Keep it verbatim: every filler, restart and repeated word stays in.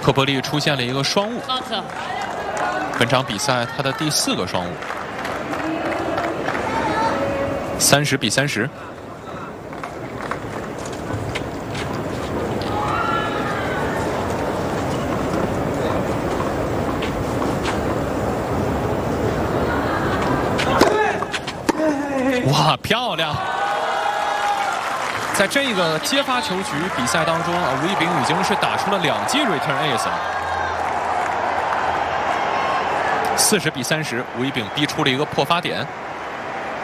科波利出现了一个双误，本场比赛他的第四个双误，三十比三十。哇，漂亮！在这个接发球局比赛当中啊，吴一丙已经是打出了两记 return ace 了。四十比三十，吴一丙逼出了一个破发点。